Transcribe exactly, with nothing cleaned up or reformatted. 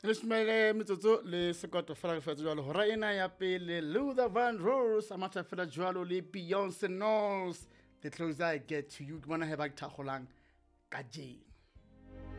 Le smele metsotso le sekoto fela re fetsa jwalo hora ena ya pele Luther Vandross a matha fela jwalo le Beyonce Knowles. The closer I get to you ke bona he ba thakgolang ka jeno.